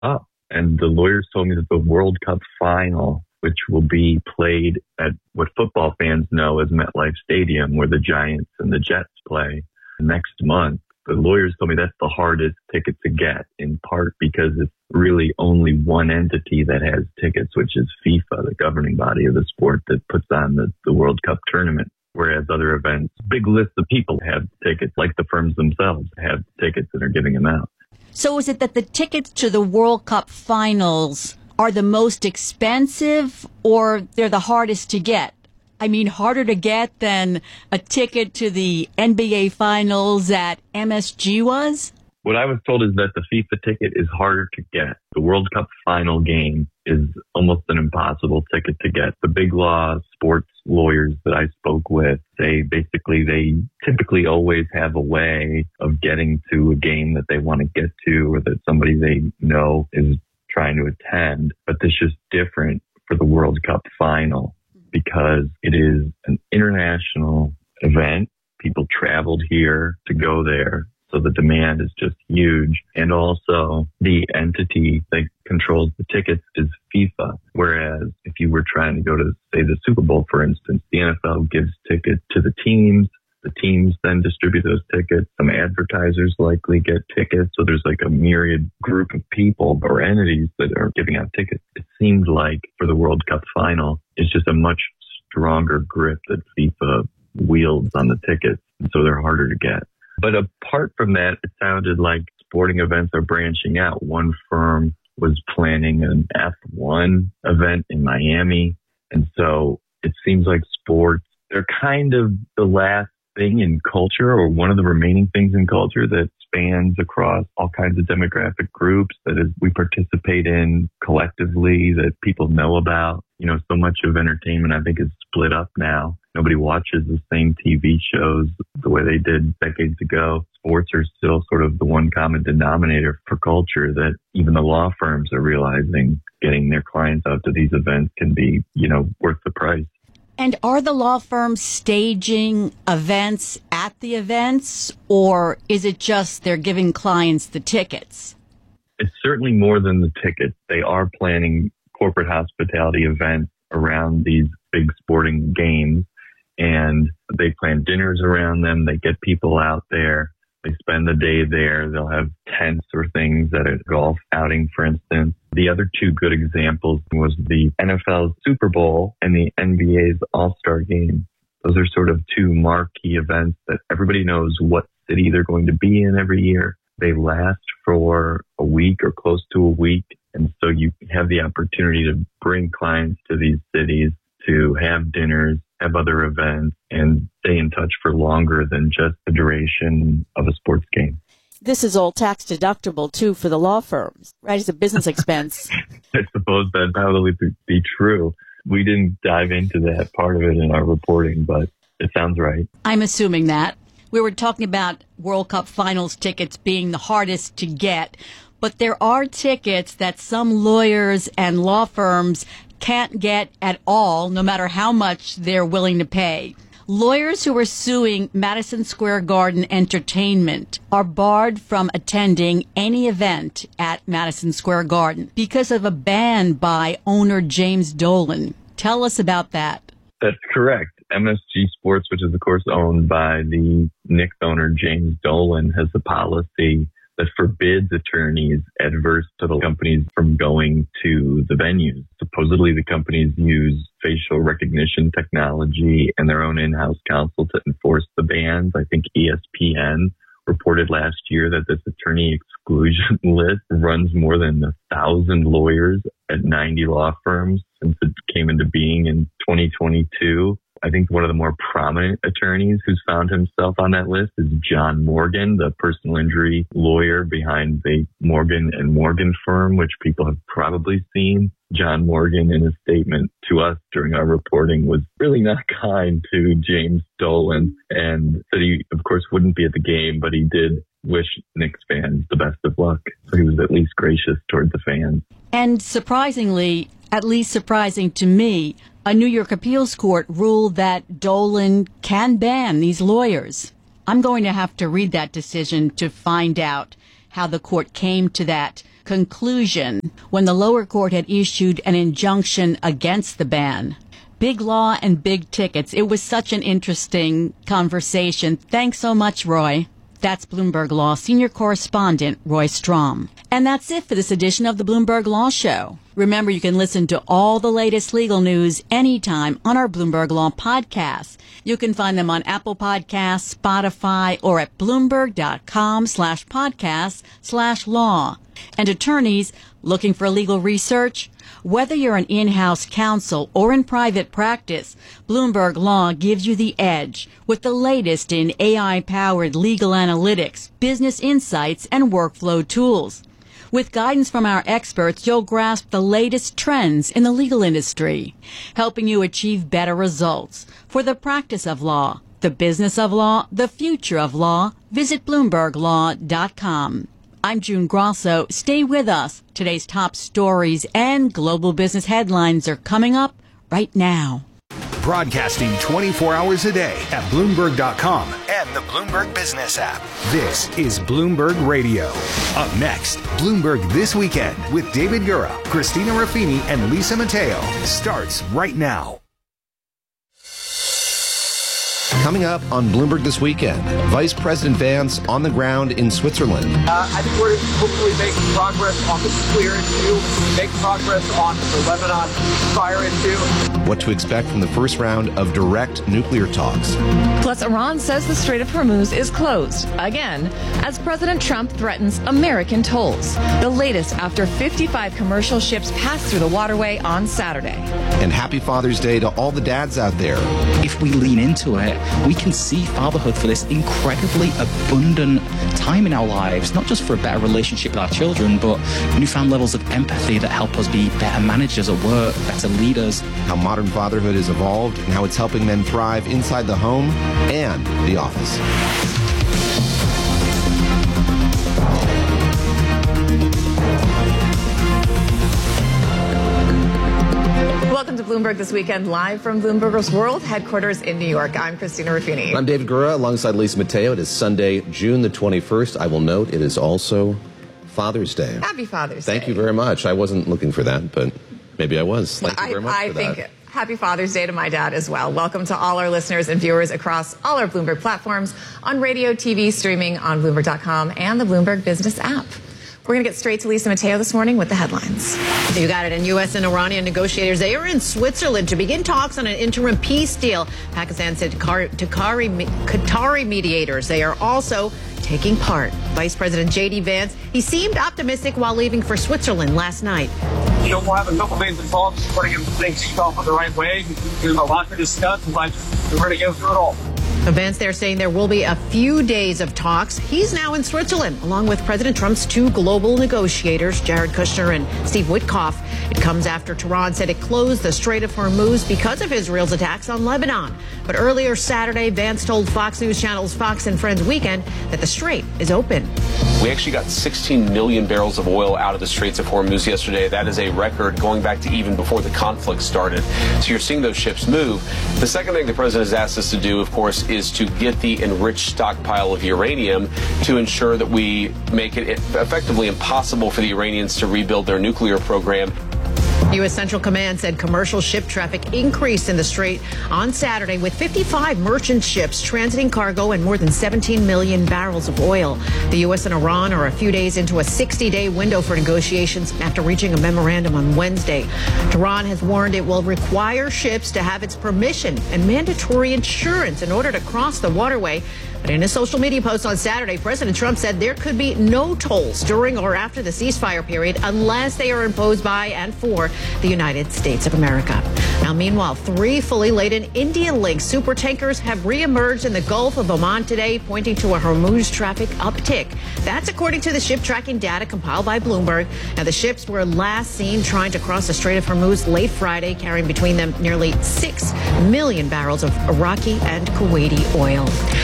up. And the lawyers told me that the World Cup final, which will be played at what football fans know as MetLife Stadium, where the Giants and the Jets play next month, the lawyers told me that's the hardest ticket to get, in part because it's really only one entity that has tickets, which is FIFA, the governing body of the sport that puts on the World Cup tournament. Whereas other events, big lists of people have tickets, like the firms themselves have tickets and are giving them out. So is it that the tickets to the World Cup finals are the most expensive, or they're the hardest to get? I mean, harder to get than a ticket to the NBA finals at MSG was? What I was told is that the FIFA ticket is harder to get. The World Cup final game is almost an impossible ticket to get. The big law sports lawyers that I spoke with say basically they typically always have a way of getting to a game that they want to get to, or that somebody they know is trying to attend. But this is different for the World Cup final because it is an international event. People traveled here to go there. So the demand is just huge. And also the entity that controls the tickets is FIFA. Whereas if you were trying to go to, say, the Super Bowl, for instance, the NFL gives tickets to the teams. The teams then distribute those tickets. Some advertisers likely get tickets. So there's like a myriad group of people or entities that are giving out tickets. It seems like for the World Cup final, it's just a much stronger grip that FIFA wields on the tickets. And so they're harder to get. But apart from that, it sounded like sporting events are branching out. One firm was planning an F1 event in Miami. And so it seems like sports, they're kind of the last thing in culture, or one of the remaining things in culture that spans across all kinds of demographic groups that is we participate in collectively, that people know about. You know, so much of entertainment, I think, is split up now. Nobody watches the same TV shows the way they did decades ago. Sports are still sort of the one common denominator for culture that even the law firms are realizing getting their clients out to these events can be, you know, worth the price. And are the law firms staging events at the events, or is it just they're giving clients the tickets? It's certainly more than the tickets. They are planning corporate hospitality events around these big sporting games, and they plan dinners around them. They get people out there. They spend the day there. They'll have tents or things at a golf outing, for instance. The other two good examples was the NFL's Super Bowl and the NBA's All-Star Game. Those are sort of two marquee events that everybody knows what city they're going to be in every year. They last for a week or close to a week. And so you have the opportunity to bring clients to these cities to have dinners, have other events, and stay in touch for longer than just the duration of a sports game. This is all tax deductible, too, for the law firms, right? It's a business expense. I suppose that'd probably be true. We didn't dive into that part of it in our reporting, but it sounds right. I'm assuming that. We were talking about World Cup finals tickets being the hardest to get, but there are tickets that some lawyers and law firms can't get at all, no matter how much they're willing to pay. Lawyers who are suing Madison Square Garden Entertainment are barred from attending any event at Madison Square Garden because of a ban by owner James Dolan. Tell us about that. That's correct. MSG Sports, which is, of course, owned by the Knicks owner James Dolan, has a policy that forbids attorneys adverse to the companies from going to the venues. Supposedly, the companies use facial recognition technology and their own in-house counsel to enforce the bans. I think ESPN reported last year that this attorney exclusion list runs more than 1,000 lawyers at 90 law firms since it came into being in 2022. I think one of the more prominent attorneys who's found himself on that list is John Morgan, the personal injury lawyer behind the Morgan & Morgan firm, which people have probably seen. John Morgan, in a statement to us during our reporting, was really not kind to James Dolan and said he, of course, wouldn't be at the game, but he did wish Knicks fans the best of luck. So he was at least gracious toward the fans. And surprisingly, at least surprising to me, a New York appeals court ruled that Dolan can ban these lawyers. I'm going to have to read that decision to find out how the court came to that conclusion when the lower court had issued an injunction against the ban. Big law and big tickets. It was such an interesting conversation. Thanks so much, Roy. That's Bloomberg Law Senior Correspondent Roy Strom. And that's it for this edition of the Bloomberg Law Show. Remember, you can listen to all the latest legal news anytime on our Bloomberg Law podcasts. You can find them on Apple Podcasts, Spotify, or at Bloomberg.com/podcasts/law. And attorneys looking for legal research? Whether you're an in-house counsel or in private practice, Bloomberg Law gives you the edge with the latest in AI-powered legal analytics, business insights, and workflow tools. With guidance from our experts, you'll grasp the latest trends in the legal industry, helping you achieve better results for the practice of law, the business of law, the future of law. Visit BloombergLaw.com. I'm June Grosso. Stay with us. Today's top stories and global business headlines are coming up right now. Broadcasting 24 hours a day at Bloomberg.com and the Bloomberg Business app. This is Bloomberg Radio. Up next, Bloomberg This Weekend with David Gura, Christina Ruffini, and Lisa Mateo starts right now. Coming up on Bloomberg This Weekend, Vice President Vance on the ground in Switzerland. I think we're hopefully making progress on the nuclear issue, make progress on the Lebanon fire issue. What to expect from the first round of direct nuclear talks. Plus, Iran says the Strait of Hormuz is closed, again, as President Trump threatens American tolls. The latest after 55 commercial ships passed through the waterway on Saturday. And happy Father's Day to all the dads out there. If we lean into it, we can see fatherhood for this incredibly abundant time in our lives, not just for a better relationship with our children, but newfound levels of empathy that help us be better managers at work, better leaders. How modern fatherhood has evolved and how it's helping men thrive inside the home and the office. Welcome to Bloomberg This Weekend, live from Bloomberg's World headquarters in New York. I'm Christina Ruffini. I'm David Gura, alongside Lisa Mateo. It is Sunday, June the 21st. I will note it is also Father's Day. Happy Father's Day. Thank you very much. I wasn't looking for that, but maybe I was. Thank you very much for that. I think happy Father's Day to my dad as well. Welcome to all our listeners and viewers across all our Bloomberg platforms, on radio, TV, streaming on Bloomberg.com and the Bloomberg Business app. We're going to get straight to Lisa Mateo this morning with the headlines. You got it. And U.S. and Iranian negotiators, they are in Switzerland to begin talks on an interim peace deal. Pakistan said Qatari mediators, they are also taking part. Vice President J.D. Vance, he seemed optimistic while leaving for Switzerland last night. You know, we'll have a couple days of talks. We're going to get things kicked off in the right way. There's a lot to discuss, but we're going to go through it all. Vance there saying there will be a few days of talks. He's now in Switzerland, along with President Trump's two global negotiators, Jared Kushner and Steve Witkoff. It comes after Tehran said it closed the Strait of Hormuz because of Israel's attacks on Lebanon. But earlier Saturday, Vance told Fox News Channel's Fox and Friends Weekend that the strait is open. We actually got 16 million barrels of oil out of the Straits of Hormuz yesterday. That is a record going back to even before the conflict started. So you're seeing those ships move. The second thing the president has asked us to do, of course, is to get the enriched stockpile of uranium to ensure that we make it effectively impossible for the Iranians to rebuild their nuclear program. U.S. Central Command said commercial ship traffic increased in the Strait on Saturday with 55 merchant ships transiting cargo and more than 17 million barrels of oil. The U.S. and Iran are a few days into a 60-day window for negotiations after reaching a memorandum on Wednesday. Tehran has warned it will require ships to have its permission and mandatory insurance in order to cross the waterway. But in a social media post on Saturday, President Trump said there could be no tolls during or after the ceasefire period unless they are imposed by and for the United States of America. Now, meanwhile, 3 fully laden Indian-linked super tankers have reemerged in the Gulf of Oman today, pointing to a Hormuz traffic uptick. That's according to the ship tracking data compiled by Bloomberg. Now, the ships were last seen trying to cross the Strait of Hormuz late Friday, carrying between them nearly 6 million barrels of Iraqi and Kuwaiti oil. And Pope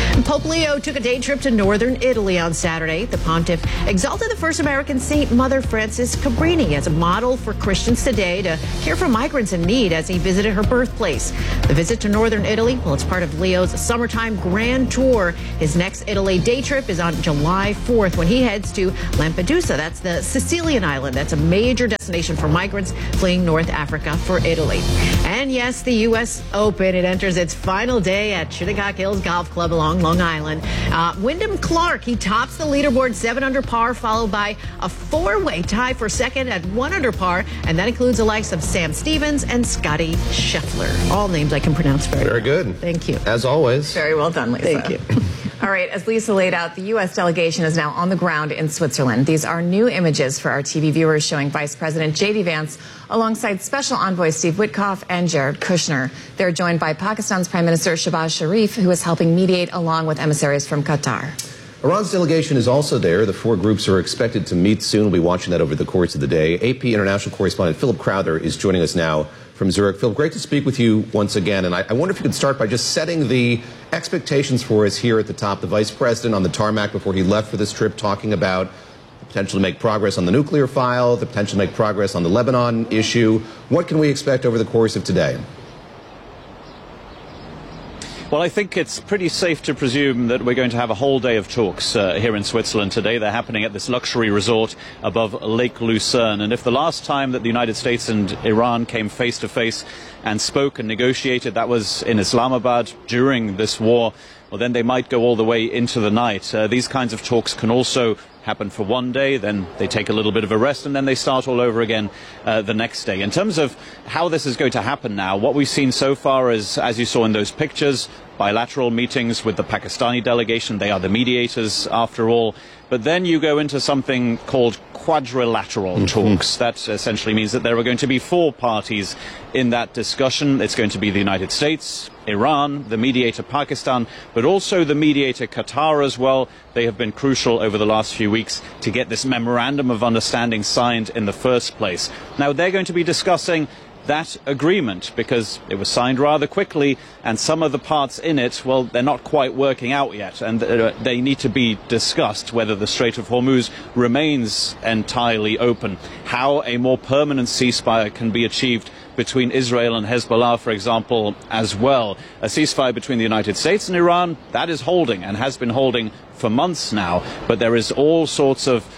Leo took a day trip to northern Italy on Saturday. The pontiff exalted the first American saint, Mother Frances Cabrini, as a model for Christians today to care for migrants in need as he visited her birthplace. The visit to northern Italy, well, it's part of Leo's summertime grand tour. His next Italy day trip is on July 4th when he heads to Lampedusa. That's the Sicilian island. That's a major destination for migrants fleeing North Africa for Italy. And yes, the U.S. Open, it enters its final day at Shinnecock Hills Golf Club along Long Island. Wyndham Clark, he tops the leaderboard 7 under par, followed by a 4-way tie for second at 1 under par, and that includes the likes of Sam Stevens and Scotty Scheffler. All names I can pronounce very good. Thank you. As always. Very well done, Lisa. Thank you. All right, as Lisa laid out, the U.S. delegation is now on the ground in Switzerland. These are new images for our TV viewers showing Vice President J.D. Vance alongside Special Envoy Steve Witkoff and Jared Kushner. They're joined by Pakistan's Prime Minister Shehbaz Sharif, who is helping mediate along with emissaries from Qatar. Iran's delegation is also there. The 4 groups are expected to meet soon. We'll be watching that over the course of the day. AP international correspondent Philip Crowther is joining us now from Zurich. Phil, great to speak with you once again. And I wonder if you could start by just setting the expectations for us here at the top. The vice president on the tarmac before he left for this trip talking about the potential to make progress on the nuclear file, the potential to make progress on the Lebanon issue. What can we expect over the course of today? Well, I think it's pretty safe to presume that we're going to have a whole day of talks here in Switzerland today. They're happening at this luxury resort above Lake Lucerne. And if the last time that the United States and Iran came face to face and spoke and negotiated, that was in Islamabad during this war, well, then they might go all the way into the night. These kinds of talks can also happen for one day, then they take a little bit of a rest, and then they start all over again the next day. In terms of how this is going to happen now, what we've seen so far is, as you saw in those pictures, bilateral meetings with the Pakistani delegation. They are the mediators, after all. But then you go into something called quadrilateral talks. That essentially means that there are going to be 4 parties in that discussion. It's going to be the United States, Iran, the mediator Pakistan, but also the mediator Qatar as well. They have been crucial over the last few weeks to get this memorandum of understanding signed in the first place. Now, they're going to be discussing that agreement because it was signed rather quickly, and some of the parts in it, well, they're not quite working out yet, and they need to be discussed, whether the Strait of Hormuz remains entirely open, how a more permanent ceasefire can be achieved between Israel and Hezbollah, for example, as well. A ceasefire between the United States and Iran, that is holding and has been holding for months now, but there are all sorts of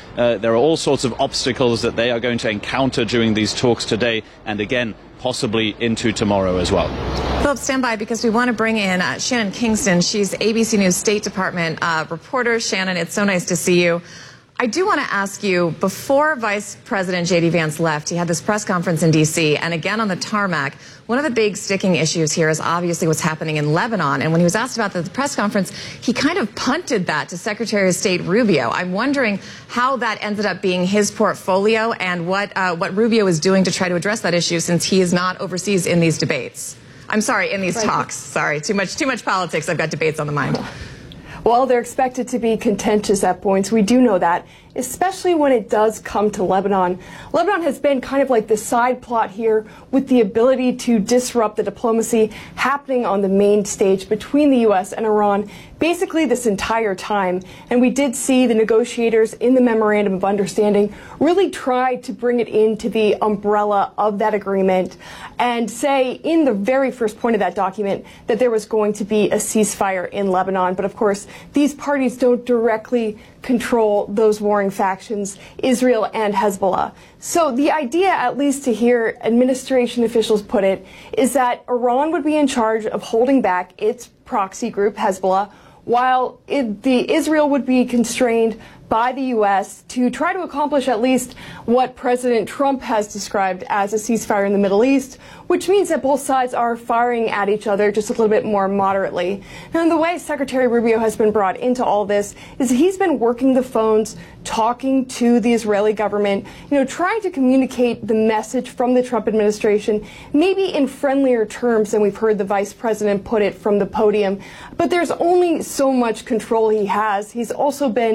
obstacles that they are going to encounter during these talks today, and again, possibly into tomorrow as well. Philip, stand by because we want to bring in Shannon Kingston. She's ABC News State Department reporter. Shannon, it's so nice to see you. I do want to ask you, before Vice President J.D. Vance left, he had this press conference in D.C. and again on the tarmac. One of the big sticking issues here is obviously what's happening in Lebanon. And when he was asked about that at the press conference, he kind of punted that to Secretary of State Rubio. I'm wondering how that ended up being his portfolio and what Rubio is doing to try to address that issue, since he is not overseas in these debates. I'm sorry, in these talks. Sorry, too much politics. I've got debates on the mind. Well, they're expected to be contentious at points. We do know that, especially when it does come to Lebanon. Lebanon has been kind of like the side plot here, with the ability to disrupt the diplomacy happening on the main stage between the U.S. and Iran basically this entire time. And we did see the negotiators in the Memorandum of Understanding really try to bring it into the umbrella of that agreement and say in the very first point of that document that there was going to be a ceasefire in Lebanon. But of course, these parties don't directly control those warring factions, Israel and Hezbollah. So the idea, at least to hear administration officials put it, is that Iran would be in charge of holding back its proxy group, Hezbollah, while Israel would be constrained by the U.S. to try to accomplish at least what President Trump has described as a ceasefire in the Middle East, which means that both sides are firing at each other just a little bit more moderately. Now, the way Secretary Rubio has been brought into all this is he's been working the phones, talking to the Israeli government, trying to communicate the message from the Trump administration, maybe in friendlier terms than we've heard the vice president put it from the podium. But there's only so much control he has. He's also been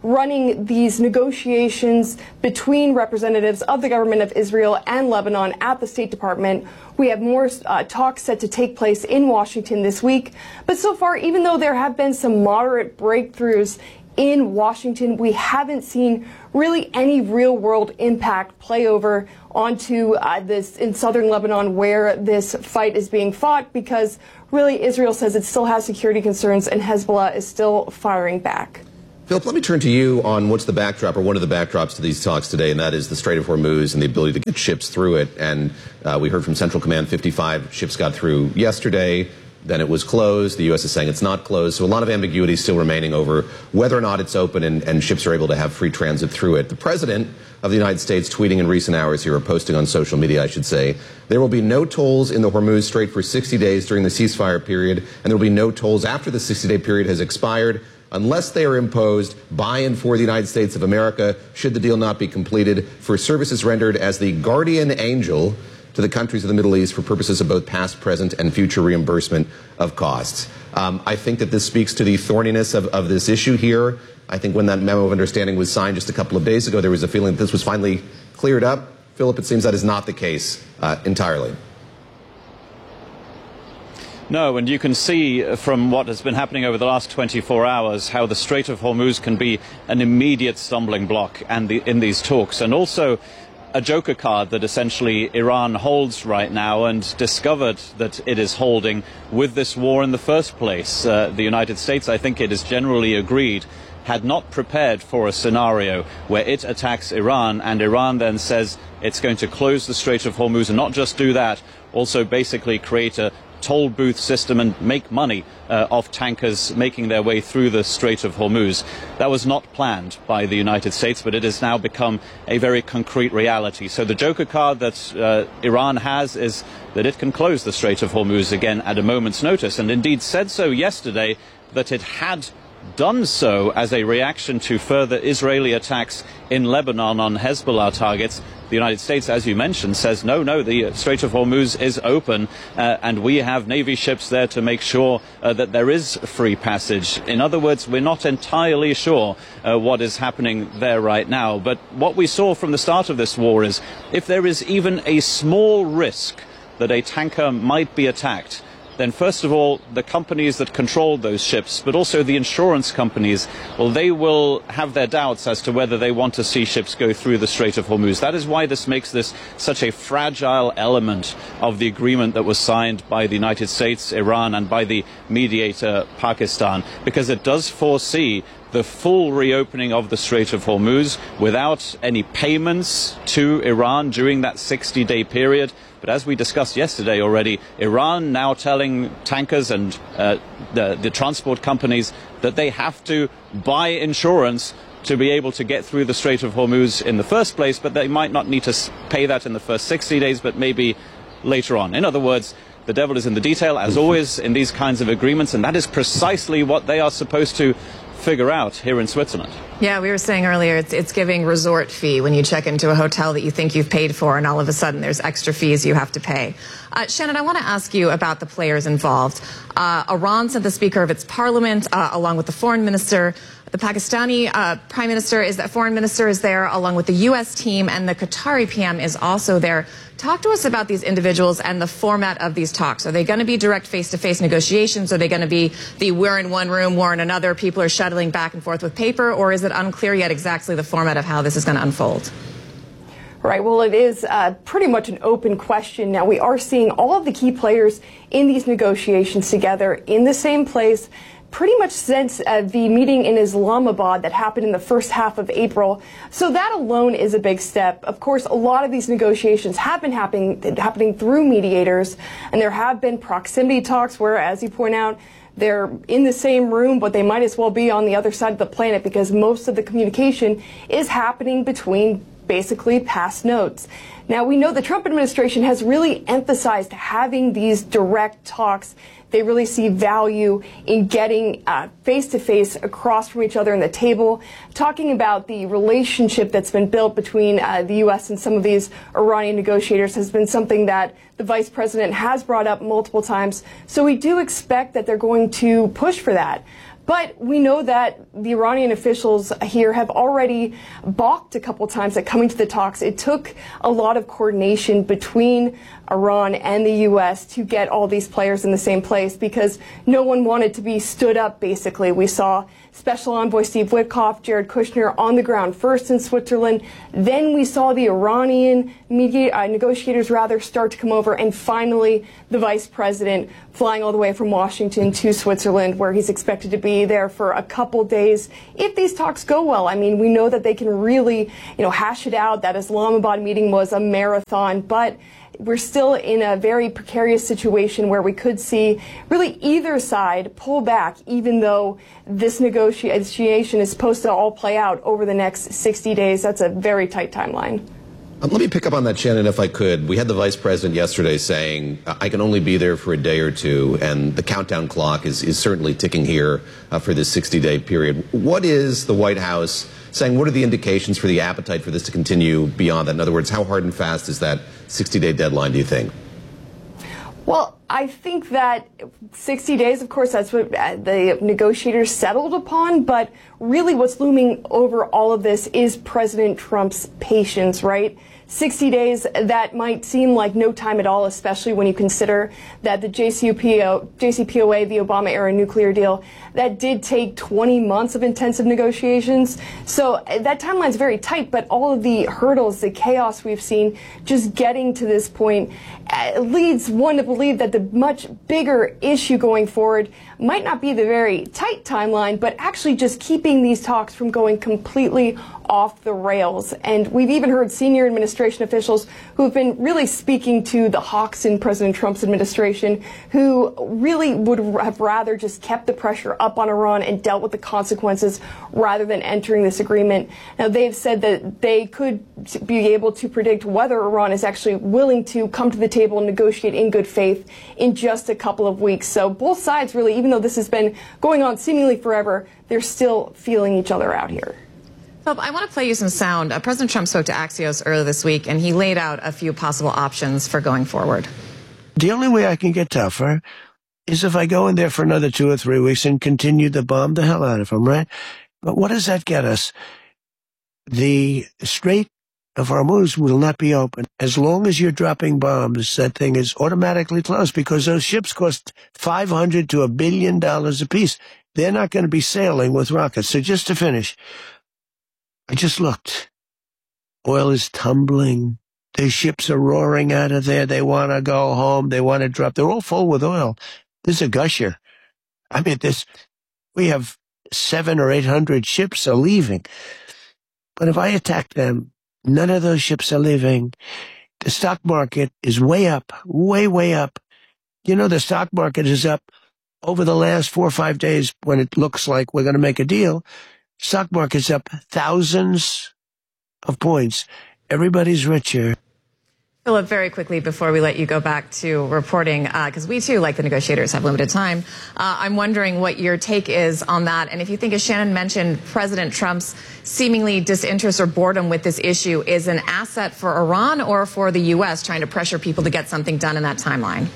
running these negotiations between representatives of the government of Israel and Lebanon at the State Department. We have more talks set to take place in Washington this week. But so far, even though there have been some moderate breakthroughs in Washington, we haven't seen really any real-world impact play over onto this in southern Lebanon where this fight is being fought, because really Israel says it still has security concerns and Hezbollah is still firing back. Philip, let me turn to you on what's the backdrop, or one of the backdrops to these talks today, and that is the Strait of Hormuz and the ability to get ships through it. And we heard from Central Command 55 ships got through yesterday. Then it was closed. The U.S. is saying it's not closed. So a lot of ambiguity still remaining over whether or not it's open and ships are able to have free transit through it. The President of the United States tweeting in recent hours here, or posting on social media, I should say, there will be no tolls in the Hormuz Strait for 60 days during the ceasefire period, and there will be no tolls after the 60-day period has expired, unless they are imposed by and for the United States of America, should the deal not be completed, for services rendered as the guardian angel to the countries of the Middle East for purposes of both past, present, and future reimbursement of costs. I think that this speaks to the thorniness of this issue here. I think when that memo of understanding was signed just a couple of days ago, there was a feeling that this was finally cleared up. Philip, it seems that is not the case entirely. No, and you can see from what has been happening over the last 24 hours how the Strait of Hormuz can be an immediate stumbling block in these talks, and also a joker card that essentially Iran holds right now and discovered that it is holding with this war in the first place. The United States, I think it is generally agreed, had not prepared for a scenario where it attacks Iran and Iran then says it's going to close the Strait of Hormuz, and not just do that, also basically create a toll booth system and make money off tankers making their way through the Strait of Hormuz. That was not planned by the United States, but it has now become a very concrete reality. So the joker card that Iran has is that it can close the Strait of Hormuz again at a moment's notice, and indeed said so yesterday that it had done so as a reaction to further Israeli attacks in Lebanon on Hezbollah targets. The United States, as you mentioned, says no, the Strait of Hormuz is open and we have Navy ships there to make sure that there is free passage. In other words, we're not entirely sure what is happening there right now. But what we saw from the start of this war is if there is even a small risk that a tanker might be attacked, then first of all, the companies that control those ships, but also the insurance companies, well, they will have their doubts as to whether they want to see ships go through the Strait of Hormuz. That is why this makes this such a fragile element of the agreement that was signed by the United States, Iran, and by the mediator, Pakistan, because it does foresee the full reopening of the Strait of Hormuz without any payments to Iran during that 60-day period. But as we discussed yesterday already, Iran now telling tankers and the transport companies that they have to buy insurance to be able to get through the Strait of Hormuz in the first place, but they might not need to pay that in the first 60 days, but maybe later on. In other words, the devil is in the detail, as always, in these kinds of agreements, and that is precisely what they are supposed to figure out here in Switzerland. Yeah, we were saying earlier, it's giving resort fee when you check into a hotel that you think you've paid for, and all of a sudden there's extra fees you have to pay. Shannon, I want to ask you about the players involved. Iran sent the Speaker of its parliament along with the foreign minister. The Pakistani foreign minister is there along with the U.S. team, and the Qatari PM is also there. Talk to us about these individuals and the format of these talks. Are they going to be direct face-to-face negotiations? Are they going to be the we're in one room, we're in another, people are shuttling back and forth with paper? Or is it unclear yet exactly the format of how this is going to unfold? Right. Well, it is pretty much an open question. Now, we are seeing all of the key players in these negotiations together in the same place pretty much since the meeting in Islamabad that happened in the first half of April. So that alone is a big step. Of course, a lot of these negotiations have been happening through mediators, and there have been proximity talks where, as you point out, they're in the same room, but they might as well be on the other side of the planet because most of the communication is happening between basically pass notes. Now, we know the Trump administration has really emphasized having these direct talks. They really see value in getting face-to-face across from each other in the table, talking about the relationship that's been built between the U.S. and some of these Iranian negotiators has been something that the vice president has brought up multiple times. So we do expect that they're going to push for that. But we know that the Iranian officials here have already balked a couple times at coming to the talks. It took a lot of coordination between Iran and the U.S. to get all these players in the same place because no one wanted to be stood up, basically. We saw Special Envoy Steve Witkoff, Jared Kushner on the ground first in Switzerland. Then we saw the Iranian negotiators start to come over, and finally the vice president flying all the way from Washington to Switzerland, where he's expected to be there for a couple days. If these talks go well, I mean, we know that they can really, hash it out. That Islamabad meeting was a marathon, but we're still in a very precarious situation where we could see really either side pull back, even though this negotiation is supposed to all play out over the next 60 days. That's a very tight timeline. Let me pick up on that, Shannon, if I could. We had the vice president yesterday saying, I can only be there for a day or two, and the countdown clock is certainly ticking here for this 60-day period. What is the White House saying? What are the indications for the appetite for this to continue beyond that? In other words, how hard and fast is that 60-day deadline, do you think? Well, I think that 60 days, of course, that's what the negotiators settled upon. But really what's looming over all of this is President Trump's patience, right? 60 days, that might seem like no time at all, especially when you consider that the JCPOA, the Obama-era nuclear deal, that did take 20 months of intensive negotiations. So that timeline's very tight, but all of the hurdles, the chaos we've seen just getting to this point leads one to believe that the much bigger issue going forward might not be the very tight timeline, but actually just keeping these talks from going completely off the rails. And we've even heard senior administration officials who have been really speaking to the hawks in President Trump's administration, who really would have rather just kept the pressure up on Iran and dealt with the consequences rather than entering this agreement. Now, they've said that they could be able to predict whether Iran is actually willing to come to the table and negotiate in good faith in just a couple of weeks. So both sides really, even though this has been going on seemingly forever, they're still feeling each other out here. Philip, I want to play you some sound. President Trump spoke to Axios earlier this week, and he laid out a few possible options for going forward. The only way I can get tougher is if I go in there for another 2 or 3 weeks and continue to bomb the hell out of them, right? But what does that get us? The Strait of Hormuz will not be open. As long as you're dropping bombs, that thing is automatically closed because those ships cost $500 to $1 billion apiece. They're not going to be sailing with rockets. So just to finish, I just looked. Oil is tumbling. The ships are roaring out of there. They want to go home. They want to drop. They're all full with oil. This is a gusher. I mean, we have 700 or 800 ships are leaving. But if I attack them, none of those ships are leaving. The stock market is way up, way, way up. You know, the stock market is up over the last 4 or 5 days when it looks like we're going to make a deal. Stock market's up thousands of points. Everybody's richer. Philip, very quickly before we let you go back to reporting, because we too, like the negotiators, have limited time, I'm wondering what your take is on that. And if you think, as Shannon mentioned, President Trump's seemingly disinterest or boredom with this issue is an asset for Iran or for the U.S. trying to pressure people to get something done in that timeline?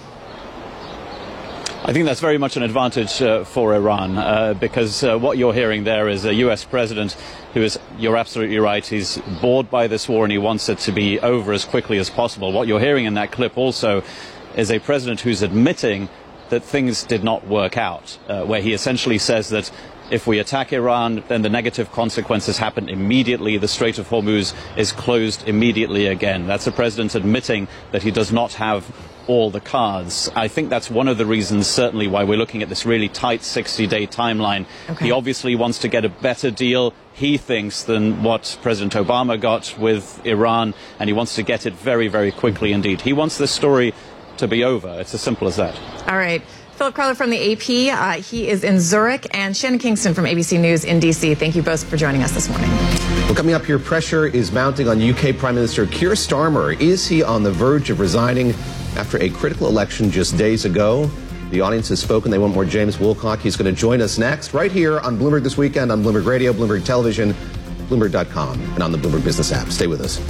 I think that's very much an advantage for Iran because what you're hearing there is a U.S. president who is, you're absolutely right, he's bored by this war and he wants it to be over as quickly as possible. What you're hearing in that clip also is a president who's admitting that things did not work out, where he essentially says that if we attack Iran, then the negative consequences happen immediately. The Strait of Hormuz is closed immediately again. That's a president admitting that he does not have all the cards. I think that's one of the reasons, certainly, why we're looking at this really tight 60-day timeline. Okay. He obviously wants to get a better deal, he thinks, than what President Obama got with Iran, and he wants to get it very, very quickly indeed. He wants this story to be over. It's as simple as that. All right. Philip Crowther from the AP. He is in Zurich, and Shannon Kingston from ABC News in D.C. Thank you both for joining us this morning. Well, coming up here, pressure is mounting on UK Prime Minister Keir Starmer. Is he on the verge of resigning after a critical election just days ago? The audience has spoken. They want more James Woolcock. He's going to join us next, right here on Bloomberg This Weekend, on Bloomberg Radio, Bloomberg Television, Bloomberg.com, and on the Bloomberg Business app. Stay with us.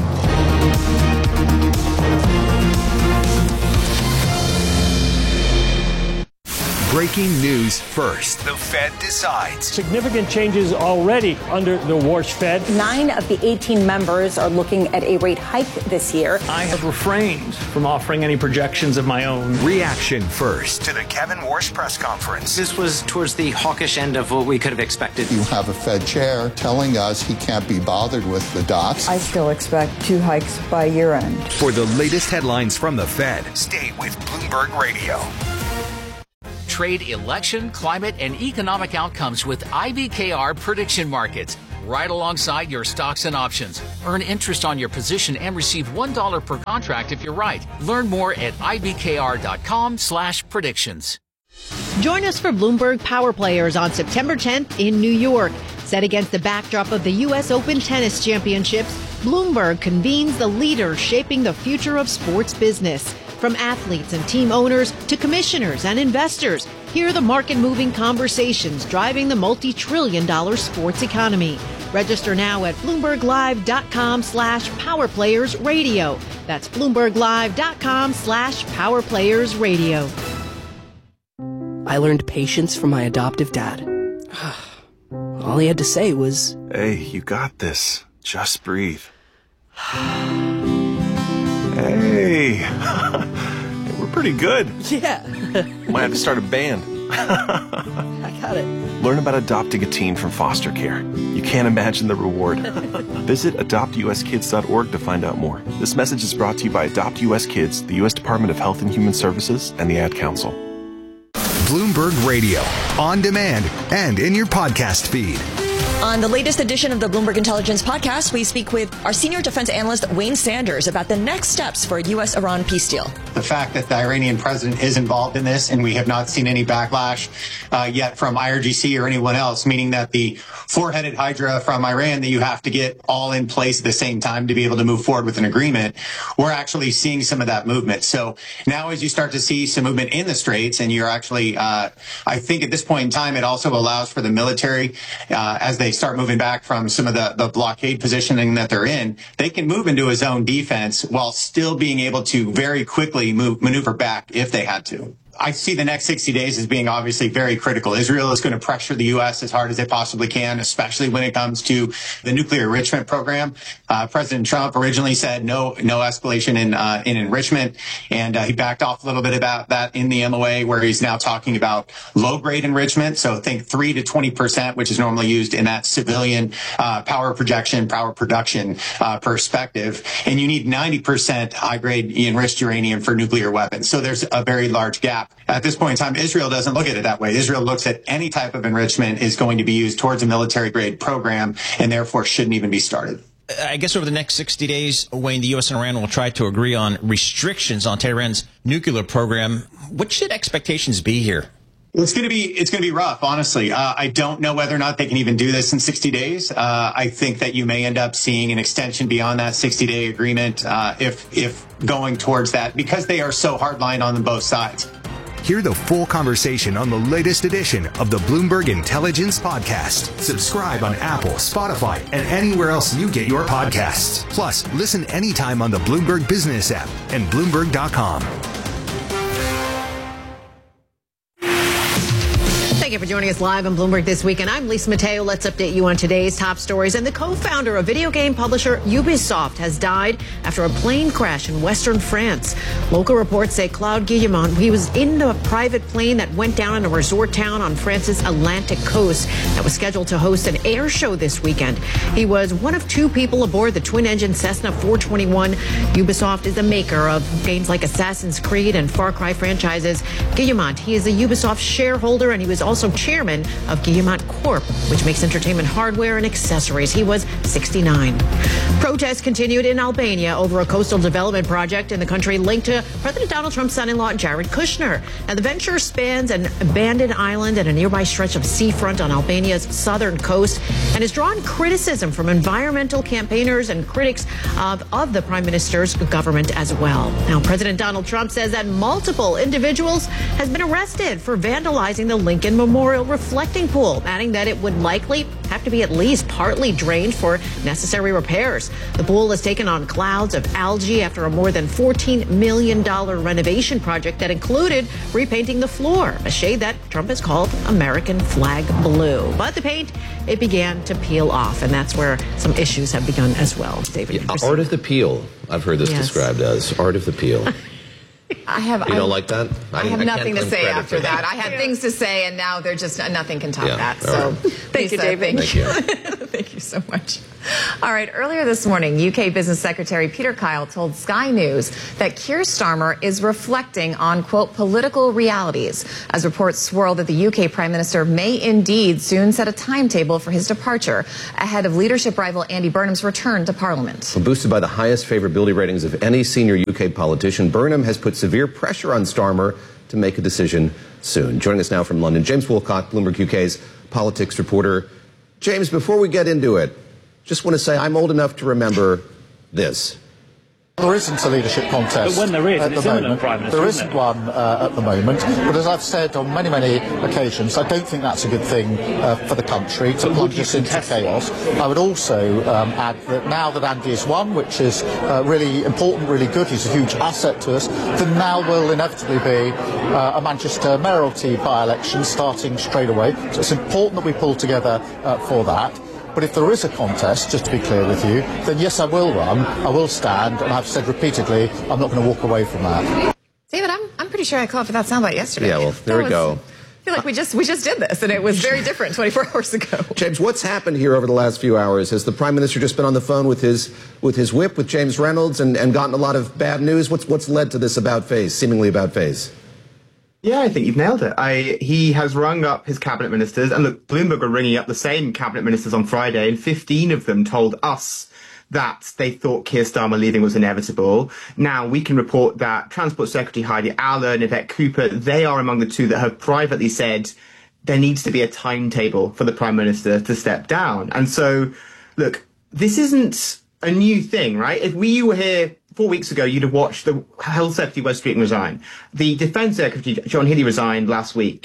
breaking news first. The Fed decides. Significant changes already under the Warsh Fed. 9 of the 18 members are looking at a rate hike this year. I have refrained from offering any projections of my own. Reaction first to the Kevin Warsh press conference. This was towards the hawkish end of what we could have expected. You have a Fed chair telling us he can't be bothered with the dots. I still expect 2 hikes by year end. For the latest headlines from the Fed, stay with Bloomberg Radio. Trade election, climate, and economic outcomes with IBKR Prediction Markets. Right alongside your stocks and options. Earn interest on your position and receive $1 per contract if you're right. Learn more at ibkr.com/predictions. Join us for Bloomberg Power Players on September 10th in New York. Set against the backdrop of the U.S. Open Tennis Championships, Bloomberg convenes the leaders shaping the future of sports business. From athletes and team owners to commissioners and investors, hear the market-moving conversations driving the multi-trillion-dollar sports economy. Register now at BloombergLive.com/PowerPlayersRadio. That's BloombergLive.com/PowerPlayersRadio. I learned patience from my adoptive dad. All he had to say was, "Hey, you got this. Just breathe." Hey, we're pretty good. Yeah. Might have to start a band. I got it. Learn about adopting a teen from foster care. You can't imagine the reward. Visit adoptuskids.org to find out more. This message is brought to you by Adopt US Kids, the U.S. Department of Health and Human Services, and the Ad Council. Bloomberg Radio, on demand and in your podcast feed. On the latest edition of the Bloomberg Intelligence Podcast, we speak with our senior defense analyst, Wayne Sanders, about the next steps for a U.S.-Iran peace deal. The fact that the Iranian president is involved in this, and we have not seen any backlash yet from IRGC or anyone else, meaning that the four-headed hydra from Iran that you have to get all in place at the same time to be able to move forward with an agreement, we're actually seeing some of that movement. So now as you start to see some movement in the Straits, and you're actually, I think at this point in time, it also allows for the military, as they start moving back from some of the blockade positioning that they're in, they can move into a zone defense while still being able to very quickly maneuver back if they had to. I see the next 60 days as being obviously very critical. Israel is going to pressure the U.S. as hard as they possibly can, especially when it comes to the nuclear enrichment program. President Trump originally said no escalation in enrichment, and he backed off a little bit about that in the MOA, where he's now talking about low-grade enrichment. So think 3 to 20%, which is normally used in that civilian power production perspective. And you need 90% high-grade enriched uranium for nuclear weapons. So there's a very large gap. At this point in time, Israel doesn't look at it that way. Israel looks at any type of enrichment is going to be used towards a military-grade program, and therefore shouldn't even be started. I guess over the next 60 days, Wayne, the U.S. and Iran will try to agree on restrictions on Tehran's nuclear program. What should expectations be here? It's going to be rough, honestly. I don't know whether or not they can even do this in 60 days. I think that you may end up seeing an extension beyond that 60-day agreement if going towards that, because they are so hardline on both sides. Hear the full conversation on the latest edition of the Bloomberg Intelligence Podcast. Subscribe on Apple, Spotify, and anywhere else you get your podcasts. Plus, listen anytime on the Bloomberg Business app and Bloomberg.com. Thank you for joining us live on Bloomberg This Week, and I'm Lisa Mateo. Let's update you on today's top stories. And the co-founder of video game publisher Ubisoft has died after a plane crash in western France. Local reports say Claude Guillemot, he was in a private plane that went down in a resort town on France's Atlantic coast that was scheduled to host an air show this weekend. He was one of 2 people aboard the twin-engine Cessna 421. Ubisoft is the maker of games like Assassin's Creed and Far Cry franchises. Guillemot, he is a Ubisoft shareholder, and he was also chairman of Guillemot Corp, which makes entertainment hardware and accessories. He was 69. Protests continued in Albania over a coastal development project in the country linked to President Donald Trump's son-in-law, Jared Kushner. Now, the venture spans an abandoned island and a nearby stretch of seafront on Albania's southern coast and has drawn criticism from environmental campaigners and critics of the prime minister's government as well. Now, President Donald Trump says that multiple individuals have been arrested for vandalizing the Lincoln Memorial. Memorial reflecting pool, adding that it would likely have to be at least partly drained for necessary repairs. The pool has taken on clouds of algae after a more than $14 million renovation project that included repainting the floor, a shade that Trump has called American flag blue. But the paint, it began to peel off, and that's where some issues have begun as well. David, art of the peel, I've heard this described as art of the peel. You don't like that? I have nothing to say after that. I had things to say, and now they're just nothing can top that. So, thank you, David. Thank you. Thank you so much. All right. Earlier this morning, UK Business Secretary Peter Kyle told Sky News that Keir Starmer is reflecting on, quote, political realities, as reports swirl that the UK Prime Minister may indeed soon set a timetable for his departure ahead of leadership rival Andy Burnham's return to Parliament. Boosted by the highest favorability ratings of any senior UK politician, Burnham has put severe pressure on Starmer to make a decision soon. Joining us now from London, James Woolcock, Bloomberg UK's politics reporter. James, before we get into it, just want to say I'm old enough to remember this. There isn't a leadership contest but when there is, at the moment. Prime Minister, there isn't one at the moment. But as I've said on many, many occasions, I don't think that's a good thing for the country to plunge us into chaos. I would also add that now that Andy has won, which is really important, really good, he's a huge asset to us, then now will inevitably be a Manchester mayoralty by-election starting straight away. So it's important that we pull together for that. But if there is a contest, just to be clear with you, then yes, I will run, I will stand, and I've said repeatedly, I'm not going to walk away from that. David, I'm pretty sure I called for that soundbite yesterday. Yeah, well, there we go. I feel like we just did this, and it was very different 24 hours ago. James, what's happened here over the last few hours? Has the Prime Minister just been on the phone with his whip, with James Reynolds, and gotten a lot of bad news? What's led to this about-face, seemingly about-face? Yeah, I think you've nailed it. He has rung up his cabinet ministers, and look, Bloomberg are ringing up the same cabinet ministers on Friday, and 15 of them told us that they thought Keir Starmer leaving was inevitable. Now, we can report that Transport Secretary Heidi Allen, Yvette Cooper, they are among the two that have privately said there needs to be a timetable for the Prime Minister to step down. And so, look, this isn't a new thing, right? If we were here 4 weeks ago, you'd have watched the Health Secretary Wes Streeting resign. The Defence Secretary John Healey resigned last week.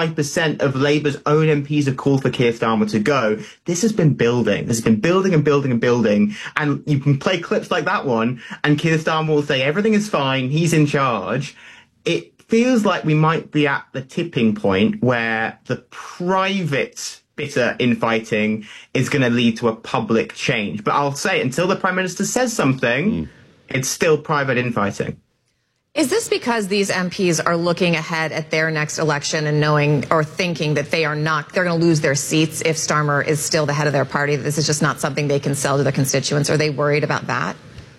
25% of Labour's own MPs have called for Keir Starmer to go. This has been building. This has been building and building and building. And you can play clips like that one, and Keir Starmer will say everything is fine, he's in charge. It feels like we might be at the tipping point where the private bitter infighting is going to lead to a public change. But I'll say, until the Prime Minister says something, it's still private infighting. Is this because these MPs are looking ahead at their next election and knowing or thinking that they're going to lose their seats if Starmer is still the head of their party, that this is just not something they can sell to their constituents? Are they worried about that?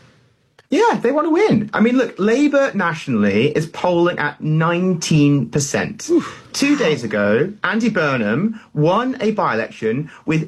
Yeah, they want to win. I mean, look, Labour nationally is polling at 19%. Oof. 2 days ago, Andy Burnham won a by-election with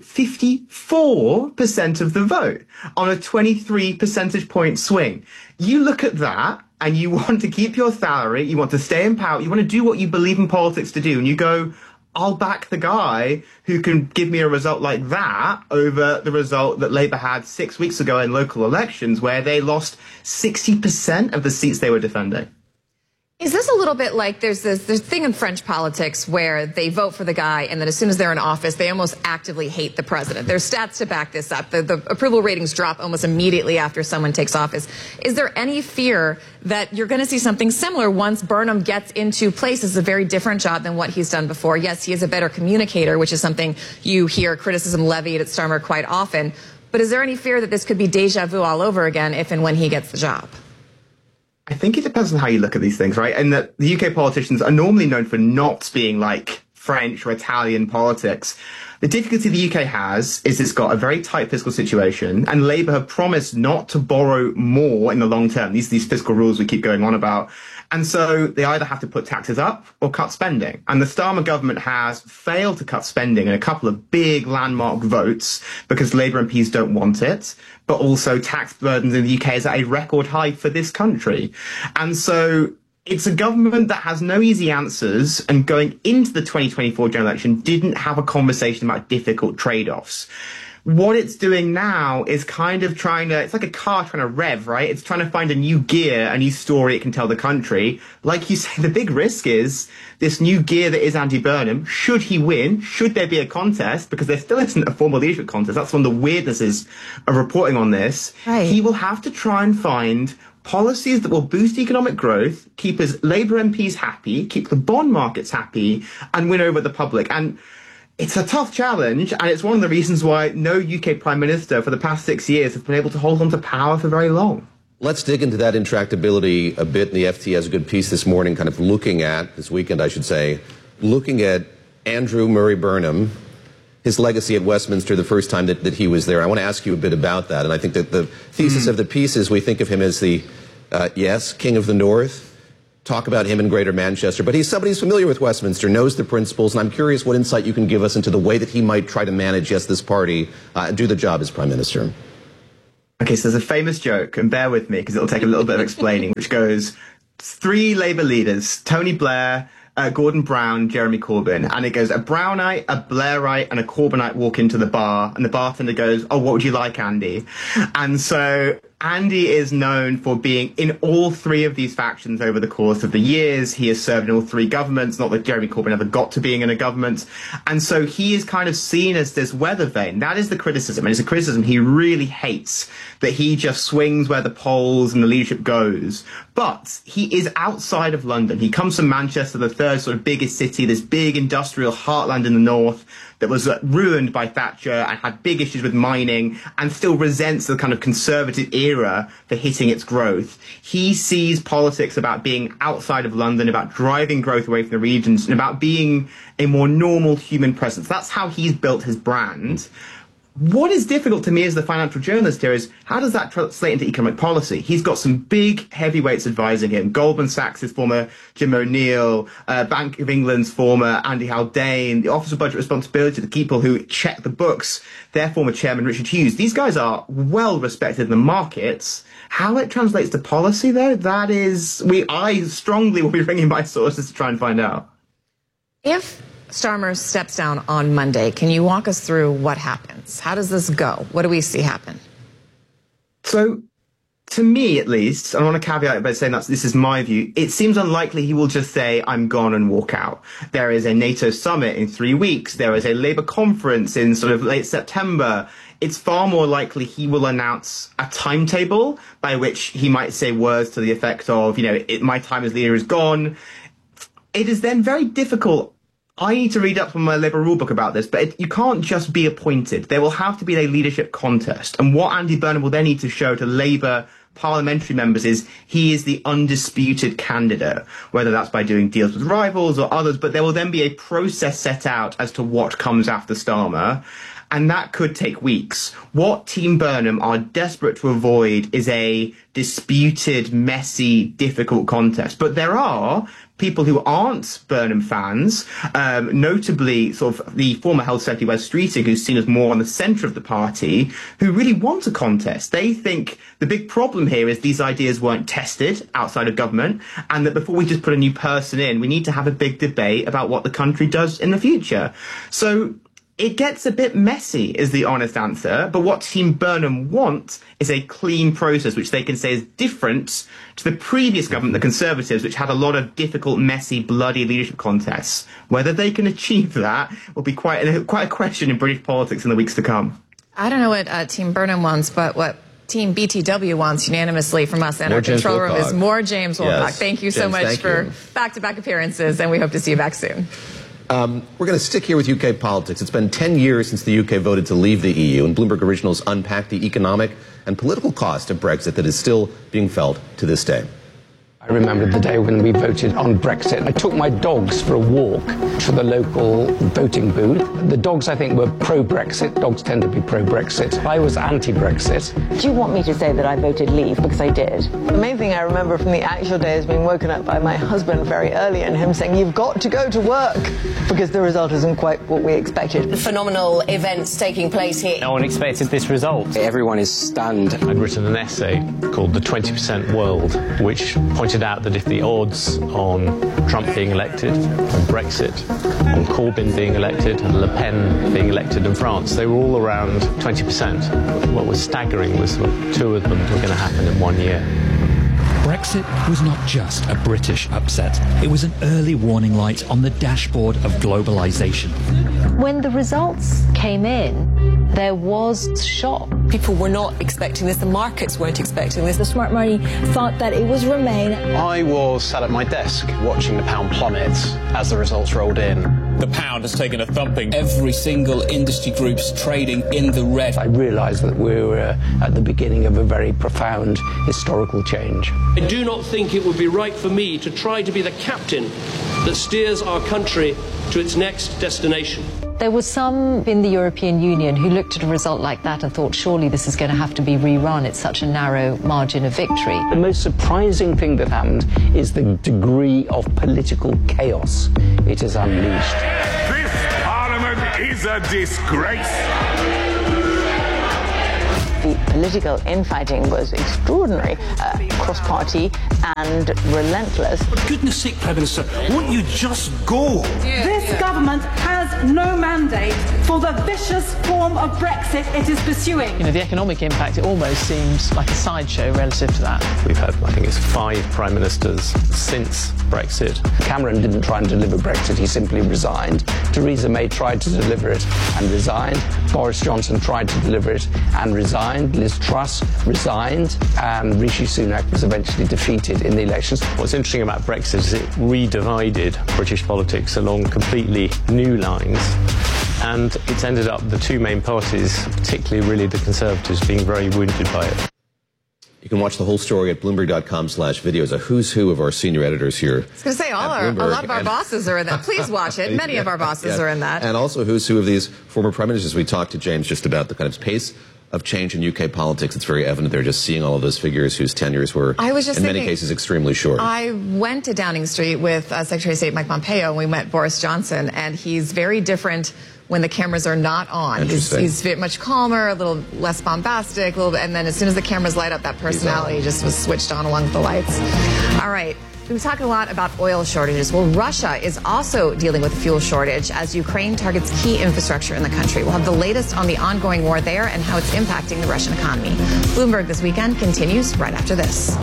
54% of the vote on a 23 percentage point swing. You look at that and you want to keep your salary, you want to stay in power, you want to do what you believe in politics to do, and you go, I'll back the guy who can give me a result like that over the result that Labour had 6 weeks ago in local elections, where they lost 60% of the seats they were defending. Is this a little bit like there's this thing in French politics where they vote for the guy, and then as soon as they're in office, they almost actively hate the president? There's stats to back this up. The approval ratings drop almost immediately after someone takes office. Is there any fear that you're going to see something similar once Burnham gets into place? This is a very different job than what he's done before. Yes, he is a better communicator, which is something you hear criticism levied at Starmer quite often. But is there any fear that this could be deja vu all over again if and when he gets the job? I think it depends on how you look at these things, right? And that the UK politicians are normally known for not being like French or Italian politics. The difficulty the UK has is it's got a very tight fiscal situation, and Labour have promised not to borrow more in the long term. These fiscal rules we keep going on about. And so they either have to put taxes up or cut spending. And the Starmer government has failed to cut spending in a couple of big landmark votes because Labour MPs don't want it. But also tax burdens in the UK is at a record high for this country. And so it's a government that has no easy answers, and going into the 2024 general election didn't have a conversation about difficult trade-offs. what it's doing now is kind of it's like a car trying to rev, right? It's trying to find a new gear, a new story it can tell the country. Like you say, the big risk is this new gear that is Andy Burnham. Should he win? Should there be a contest? Because there still isn't a formal leadership contest. That's one of the weirdnesses of reporting on this. Right. He will have to try and find policies that will boost economic growth, keep his Labour MPs happy, keep the bond markets happy, and win over the public. And it's a tough challenge, and it's one of the reasons why no UK Prime Minister for the past 6 years has been able to hold on to power for very long. Let's dig into that intractability a bit. And the FT has a good piece this morning, kind of this weekend, I should say, looking at Andrew Murray Burnham, his legacy at Westminster the first time that he was there. I want to ask you a bit about that. And I think that the thesis of the piece is we think of him as the, King of the North, talk about him in Greater Manchester. But he's somebody who's familiar with Westminster, knows the principles, and I'm curious what insight you can give us into the way that he might try to manage, this party, and do the job as Prime Minister. Okay, so there's a famous joke, and bear with me because it'll take a little bit of explaining, which goes, 3 Labour leaders, Tony Blair, Gordon Brown, Jeremy Corbyn, and it goes, a Brownite, a Blairite, and a Corbynite walk into the bar, and the bartender goes, oh, what would you like, Andy? And so Andy is known for being in all 3 of these factions over the course of the years. He has served in all 3 governments, not that Jeremy Corbyn ever got to being in a government. And so he is kind of seen as this weather vane. That is the criticism. And it's a criticism he really hates, that he just swings where the polls and the leadership goes. But he is outside of London. He comes from Manchester, the 3rd sort of biggest city, this big industrial heartland in the north that was ruined by Thatcher and had big issues with mining and still resents the kind of conservative era for hitting its growth. He sees politics about being outside of London, about driving growth away from the regions, and about being a more normal human presence. That's how he's built his brand. What is difficult to me as the financial journalist here is how does that translate into economic policy? He's got some big heavyweights advising him. Goldman Sachs' former Jim O'Neill, Bank of England's former Andy Haldane, the Office of Budget Responsibility, the people who check the books, their former chairman Richard Hughes. These guys are well respected in the markets. How it translates to policy, though, that is, I strongly will be ringing my sources to try and find out. If Starmer steps down on Monday, can you walk us through what happens? How does this go? What do we see happen? So, to me at least, and I want to caveat it by saying that this is my view, it seems unlikely he will just say, I'm gone and walk out. There is a NATO summit in 3 weeks. There is a Labour conference in sort of late September. It's far more likely he will announce a timetable by which he might say words to the effect of, my time as leader is gone. It is then very difficult. I need to read up on my Labour rulebook about this, but you can't just be appointed. There will have to be a leadership contest. And what Andy Burnham will then need to show to Labour parliamentary members is he is the undisputed candidate, whether that's by doing deals with rivals or others. But there will then be a process set out as to what comes after Starmer. And that could take weeks. What Team Burnham are desperate to avoid is a disputed, messy, difficult contest. But there are people who aren't Burnham fans, notably sort of the former Health Secretary Wes Streeting, who's seen as more on the centre of the party, who really want a contest. They think the big problem here is these ideas weren't tested outside of government, and that before we just put a new person in, we need to have a big debate about what the country does in the future. So it gets a bit messy, is the honest answer. But what Team Burnham want is a clean process, which they can say is different to the previous government, the Conservatives, which had a lot of difficult, messy, bloody leadership contests. Whether they can achieve that will be quite a question in British politics in the weeks to come. I don't know what Team Burnham wants, but what Team BTW wants unanimously from us in our control room is more James Woolcock. Yes. Thank you so much for back-to-back appearances, and we hope to see you back soon. We're going to stick here with UK politics. It's been 10 years since the UK voted to leave the EU, and Bloomberg Originals unpacked the economic and political cost of Brexit that is still being felt to this day. I remember the day when we voted on Brexit. I took my dogs for a walk to the local voting booth. The dogs, I think, were pro-Brexit. Dogs tend to be pro-Brexit. I was anti-Brexit. Do you want me to say that I voted leave? Because I did. The main thing I remember from the actual day is being woken up by my husband very early and him saying, you've got to go to work, because the result isn't quite what we expected. Phenomenal events taking place here. No one expected this result. Everyone is stunned. I'd written an essay called The 20% World, which pointed pointed out that if the odds on Trump being elected, on Brexit, on Corbyn being elected, and Le Pen being elected in France, they were all around 20%. What was staggering was two of them were going to happen in 1 year. Brexit was not just a British upset. It was an early warning light on the dashboard of globalization. When the results came in, there was shock. People were not expecting this. The markets weren't expecting this. The smart money thought that it was Remain. I was sat at my desk watching the pound plummet as the results rolled in. The pound has taken a thumping. Every single industry group's trading in the red. I realised that we were at the beginning of a very profound historical change. I do not think it would be right for me to try to be the captain that steers our country to its next destination. There were some in the European Union who looked at a result like that and thought, surely this is going to have to be rerun. It's such a narrow margin of victory. The most surprising thing that happened is the degree of political chaos it has unleashed. This Parliament is a disgrace. The political infighting was extraordinary, cross-party and relentless. For goodness sake, Prime Minister, won't you just go? This government has no mandate for the vicious form of Brexit it is pursuing. The economic impact, it almost seems like a sideshow relative to that. We've had, I think it's 5 prime ministers since Brexit. Cameron didn't try and deliver Brexit, he simply resigned. Theresa May tried to deliver it and resigned. Boris Johnson tried to deliver it and resigned. Liz Truss resigned, and Rishi Sunak was eventually defeated in the elections. What's interesting about Brexit is it redivided British politics along completely new lines, and it's ended up the two main parties, particularly really the Conservatives, being very wounded by it. You can watch the whole story at Bloomberg.com/videos. A who's who of our senior editors here. I was going to say, a lot of our bosses are in that. Please watch it. Many of our bosses are in that. And also who's who of these former prime ministers. We talked to James just about the kind of pace of change in UK politics. It's very evident they're just seeing all of those figures whose tenures were, in many cases, extremely short. I went to Downing Street with Secretary of State Mike Pompeo, and we met Boris Johnson, and he's very different when the cameras are not on. He's much calmer, a little less bombastic, and then as soon as the cameras light up, that personality just was switched on along with the lights. All right. We talk a lot about oil shortages. Well, Russia is also dealing with a fuel shortage as Ukraine targets key infrastructure in the country. We'll have the latest on the ongoing war there and how it's impacting the Russian economy. Bloomberg This Weekend continues right after this.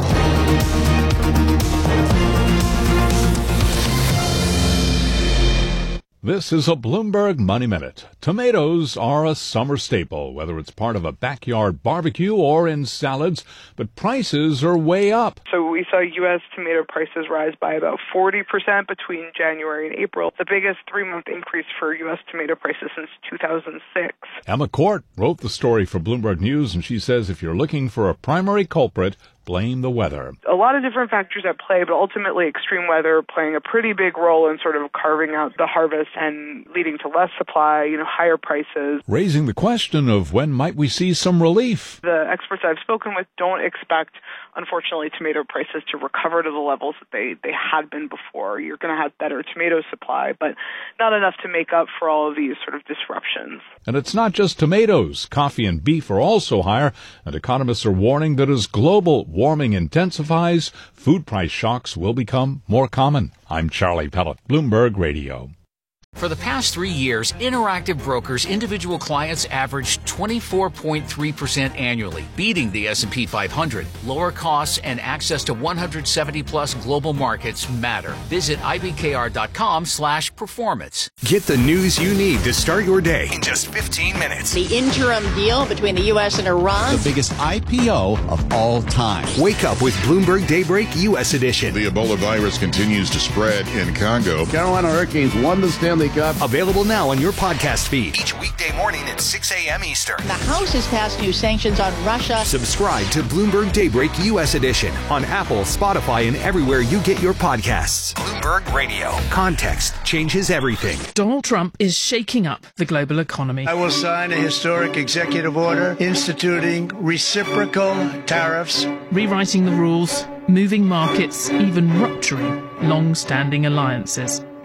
This is a Bloomberg Money Minute. Tomatoes are a summer staple, whether it's part of a backyard barbecue or in salads, but prices are way up. So we saw U.S. tomato prices rise by about 40% between January and April, the biggest 3-month increase for U.S. tomato prices since 2006. Emma Court wrote the story for Bloomberg News, and she says if you're looking for a primary culprit, blame the weather. A lot of different factors at play, but ultimately extreme weather playing a pretty big role in sort of carving out the harvest and leading to less supply, higher prices. Raising the question of when might we see some relief. The experts I've spoken with don't expect, unfortunately, tomato prices to recover to the levels that they had been before. You're going to have better tomato supply, but not enough to make up for all of these sort of disruptions. And it's not just tomatoes. Coffee and beef are also higher, and economists are warning that as global warming intensifies, food price shocks will become more common. I'm Charlie Pellet, Bloomberg Radio. For the past 3 years, Interactive Brokers individual clients averaged 24.3% annually, beating the S&P 500. Lower costs and access to 170-plus global markets matter. Visit ibkr.com/performance. Get the news you need to start your day in just 15 minutes. The interim deal between the U.S. and Iran. The biggest IPO of all time. Wake up with Bloomberg Daybreak U.S. Edition. The Ebola virus continues to spread in Congo. Carolina Hurricanes won the Stanley Cup. Available now on your podcast feed. Each weekday morning at 6 a.m. Eastern. The House has passed new sanctions on Russia. Subscribe to Bloomberg Daybreak U.S. Edition on Apple, Spotify, and everywhere you get your podcasts. Bloomberg Radio. Context changes everything. Donald Trump is shaking up the global economy. I will sign a historic executive order instituting reciprocal tariffs. Rewriting the rules, moving markets, even rupturing long-standing alliances.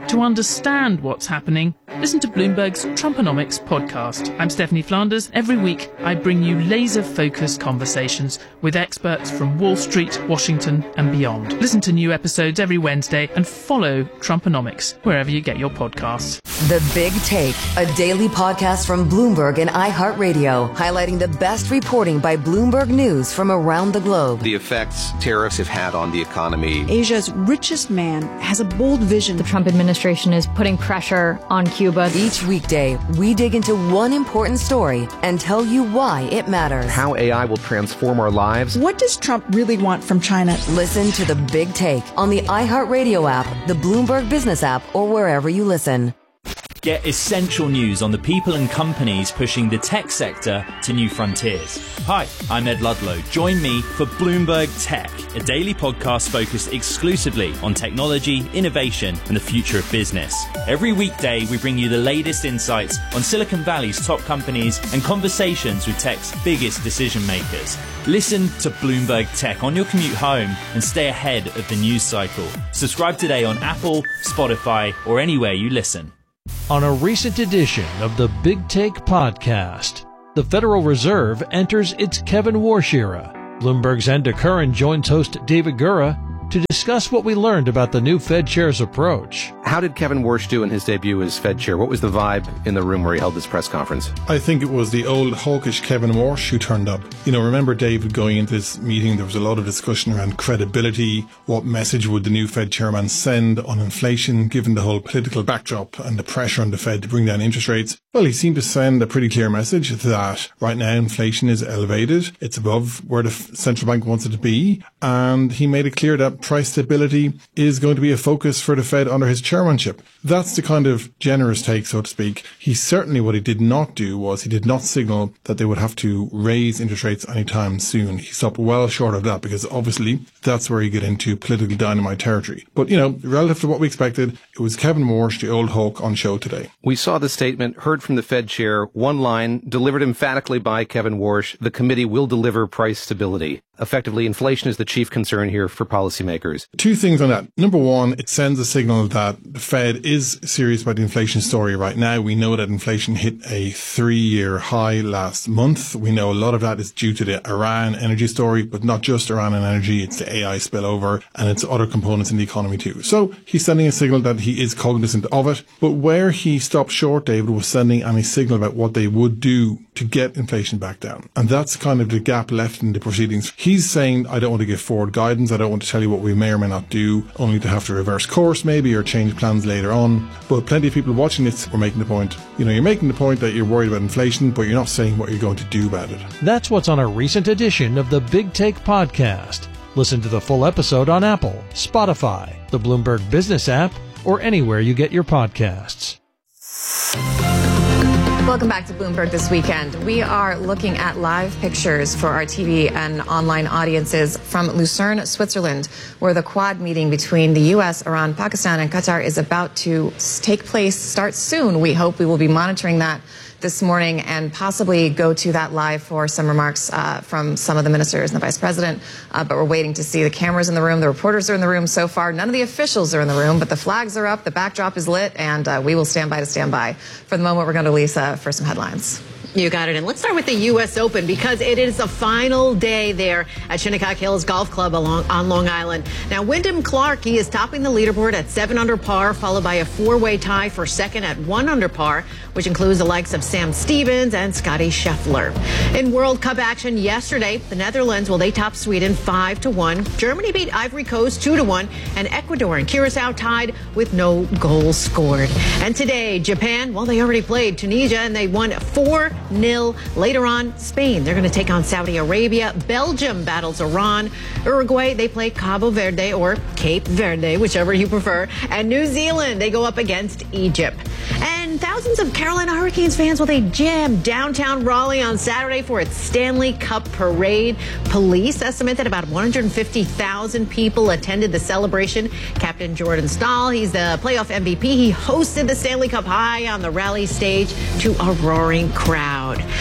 To understand what's happening, listen to Bloomberg's Trumponomics podcast. I'm Stephanie Flanders. Every week, I bring you laser-focused conversations with experts from Wall Street, Washington, and beyond. Listen to new episodes every Wednesday and follow Trumponomics wherever you get your podcasts. The Big Take, a daily podcast from Bloomberg and iHeartRadio, highlighting the best reporting by Bloomberg News from around the globe. The effects tariffs have had on the economy. Asia's richest man has a bold vision. The Trump administration is putting pressure on Cuba. Each weekday, we dig into one important story and tell you why it matters. How AI will transform our lives. What does Trump really want from China? Listen to The Big Take on the iHeartRadio app, the Bloomberg Business app, or wherever you listen. Get essential news on the people and companies pushing the tech sector to new frontiers. Hi, I'm Ed Ludlow. Join me for Bloomberg Tech, a daily podcast focused exclusively on technology, innovation, and the future of business. Every weekday, we bring you the latest insights on Silicon Valley's top companies and conversations with tech's biggest decision makers. Listen to Bloomberg Tech on your commute home and stay ahead of the news cycle. Subscribe today on Apple, Spotify, or anywhere you listen. On a recent edition of the Big Take podcast, the Federal Reserve enters its Kevin Warsh era. Bloomberg's Enda Curran joins host David Gura to discuss what we learned about the new Fed chair's approach. How did Kevin Warsh do in his debut as Fed chair? What was the vibe in the room where he held this press conference? I think it was the old hawkish Kevin Warsh who turned up. You know, remember, David, going into this meeting, there was a lot of discussion around credibility. What message would the new Fed chairman send on inflation, given the whole political backdrop and the pressure on the Fed to bring down interest rates? Well, he seemed to send a pretty clear message that right now inflation is elevated. It's above where the central bank wants it to be. And he made it clear that price stability is going to be a focus for the Fed under his chairmanship. That's the kind of generous take, so to speak. What he did not do was he did not signal that they would have to raise interest rates anytime soon. He stopped well short of that because obviously that's where you get into political dynamite territory. But, you know, relative to what we expected, it was Kevin Warsh, the old hawk, on show today. We saw the statement, heard from the Fed chair, one line, delivered emphatically by Kevin Warsh, the committee will deliver price stability. Effectively, inflation is the chief concern here for policymakers. Two things on that. Number one, it sends a signal that the Fed is serious about the inflation story right now. We know that inflation hit a 3-year high last month. We know a lot of that is due to the Iran energy story, but not just Iran and energy. It's the AI spillover and it's other components in the economy too. So he's sending a signal that he is cognizant of it. But where he stopped short, David, was sending any signal about what they would do to get inflation back down. And that's kind of the gap left in the proceedings. He's saying, I don't want to give forward guidance. I don't want to tell you what we may or may not do, only to have to reverse course maybe or change plans later on. But plenty of people watching this were making the point. You know, you're making the point that you're worried about inflation, but you're not saying what you're going to do about it. That's what's on a recent edition of the Big Take podcast. Listen to the full episode on Apple, Spotify, the Bloomberg Business app, or anywhere you get your podcasts. Welcome back to Bloomberg This Weekend. We are looking at live pictures for our TV and online audiences from Lucerne, Switzerland, where the Quad meeting between the U.S., Iran, Pakistan, and Qatar is about to take place, start soon. We hope we will be monitoring that this morning and possibly go to that live for some remarks from some of the ministers and the vice president. But we're waiting to see the cameras in the room. The reporters are in the room so far. None of the officials are in the room, but the flags are up. The backdrop is lit, and we will stand by. For the moment, we're going to Lisa for some headlines. You got it. And let's start with the U.S. Open because it is the final day there at Shinnecock Hills Golf Club on Long Island. Now, Wyndham Clark, he is topping the leaderboard at 7 under par, followed by a 4-way tie for second at 1 under par, which includes the likes of Sam Stevens and Scotty Scheffler. In World Cup action yesterday, the Netherlands, well, they topped Sweden 5-1. Germany beat Ivory Coast 2-1, and Ecuador and Curacao tied with no goals scored. And today, Japan, well, they already played Tunisia, and they won 4-0. Later on, Spain, they're going to take on Saudi Arabia. Belgium battles Iran. Uruguay, they play Cabo Verde or Cape Verde, whichever you prefer. And New Zealand, they go up against Egypt. And thousands of Carolina Hurricanes fans, well, they jammed downtown Raleigh on Saturday for its Stanley Cup parade. Police estimate that about 150,000 people attended the celebration. Captain Jordan Stahl, he's the playoff MVP. He hosted the Stanley Cup high on the Raleigh stage to a roaring crowd. And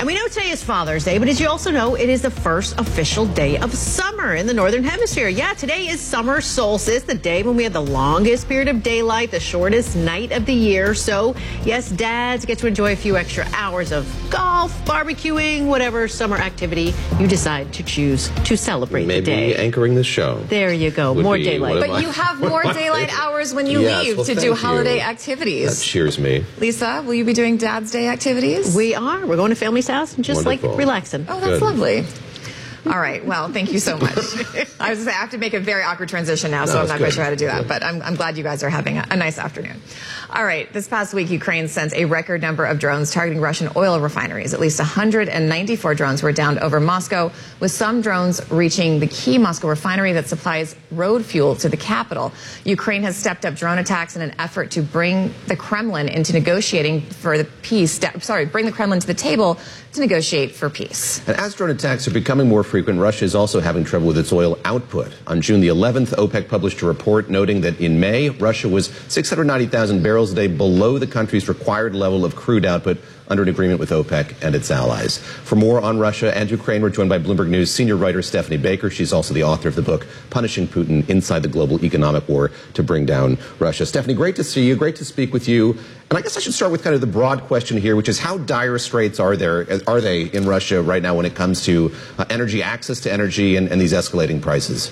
And we know today is Father's Day, but as you also know, it is the first official day of summer in the Northern Hemisphere. Yeah, today is summer solstice, the day when we have the longest period of daylight, the shortest night of the year. So, yes, dads get to enjoy a few extra hours of golf, barbecuing, whatever summer activity you decide to choose to celebrate the day. Maybe anchoring the show. There you go. More daylight. But you have more daylight hours when you leave to do holiday activities. That cheers me. Lisa, will you be doing Dad's Day activities? We are. We're going to family's house and just relaxing. Oh, that's lovely. All right. Well, thank you so much. I have to make a very awkward transition now, so I'm not quite sure how to do that. But I'm glad you guys are having a nice afternoon. All right. This past week, Ukraine sent a record number of drones targeting Russian oil refineries. At least 194 drones were downed over Moscow, with some drones reaching the key Moscow refinery that supplies road fuel to the capital. Ukraine has stepped up drone attacks in an effort to bring the Kremlin into negotiating for the peace. Bring the Kremlin to the table to negotiate for peace. And as drone attacks are becoming more frequent, Russia is also having trouble with its oil output. On June the 11th, OPEC published a report noting that in May, Russia was 690,000 barrels a day below the country's required level of crude output under an agreement with OPEC and its allies. For more on Russia and Ukraine, we're joined by Bloomberg News senior writer Stephanie Baker. She's also the author of the book, Punishing Putin Inside the Global Economic War to Bring Down Russia. Stephanie, great to see you. Great to speak with you. And I guess I should start with kind of the broad question here, which is how dire straits are they in Russia right now when it comes to energy, access to energy, and these escalating prices?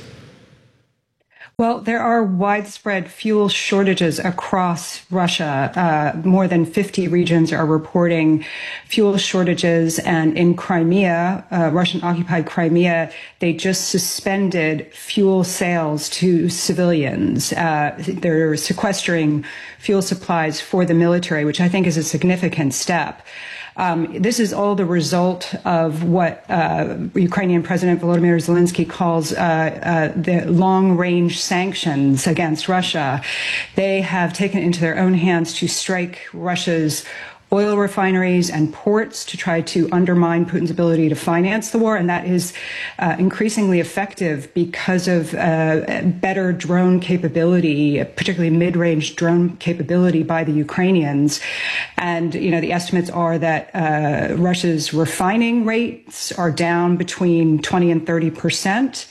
Well, there are widespread fuel shortages across Russia. More than 50 regions are reporting fuel shortages. And in Crimea, Russian-occupied Crimea, they just suspended fuel sales to civilians. They're sequestering fuel supplies for the military, which I think is a significant step. This is all the result of what Ukrainian President Volodymyr Zelensky calls the long-range sanctions against Russia. They have taken it into their own hands to strike Russia's oil refineries and ports to try to undermine Putin's ability to finance the war. And that is increasingly effective because of better drone capability, particularly mid-range drone capability by the Ukrainians. And, you know, the estimates are that Russia's refining rates are down between 20 and 30%.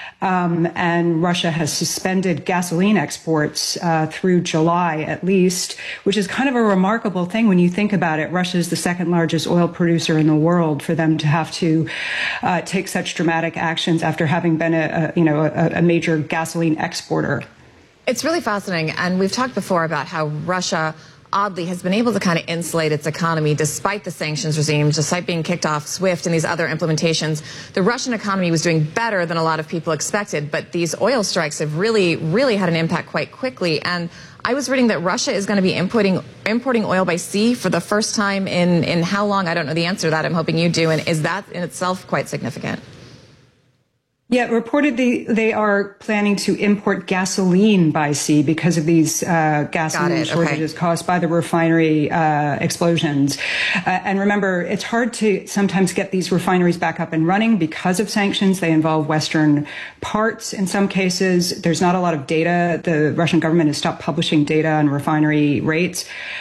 And Russia has suspended gasoline exports through July, at least, which is kind of a remarkable thing when you think about it. Russia is the second largest oil producer in the world. For them to have to take such dramatic actions after having been a major gasoline exporter. It's really fascinating. And we've talked before about how Russia oddly has been able to kind of insulate its economy despite the sanctions regime, despite being kicked off SWIFT and these other implementations. The Russian economy was doing better than a lot of people expected, but these oil strikes have really, really had an impact quite quickly. And I was reading that Russia is going to be importing oil by sea for the first time in how long? I don't know the answer to that. I'm hoping you do. And is that in itself quite significant? Yeah, reportedly they are planning to import gasoline by sea because of these gasoline shortages caused by the refinery explosions. And remember, it's hard to sometimes get these refineries back up and running because of sanctions. They involve Western parts in some cases. There's not a lot of data. The Russian government has stopped publishing data on refinery rates.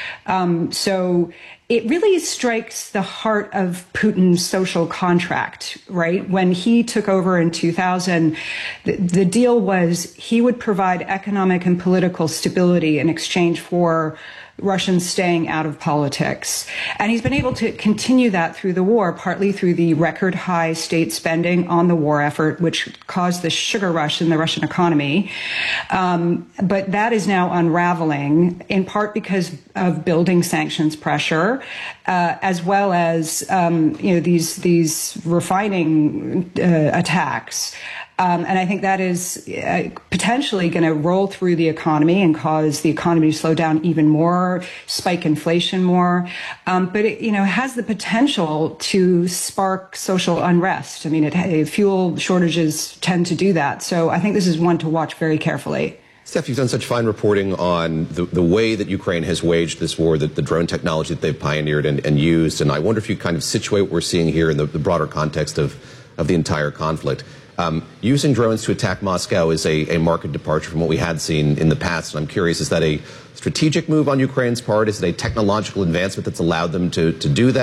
So it really strikes the heart of Putin's social contract, right? When he took over in 2000, the deal was he would provide economic and political stability in exchange for Russians staying out of politics. And he's been able to continue that through the war, partly through the record high state spending on the war effort, which caused the sugar rush in the Russian economy. But that is now unraveling, in part because of building sanctions pressure, as well as, these refining attacks. And I think that is potentially going to roll through the economy and cause the economy to slow down even more, spike inflation more. But it, has the potential to spark social unrest. I mean, fuel shortages tend to do that. So I think this is one to watch very carefully. Steph, you've done such fine reporting on the way that Ukraine has waged this war, the drone technology that they've pioneered and used. And I wonder if you kind of situate what we're seeing here in the broader context of the entire conflict. Using drones to attack Moscow is a marked departure from what we had seen in the past. And I'm curious, is that a strategic move on Ukraine's part? Is it a technological advancement that's allowed them to do that?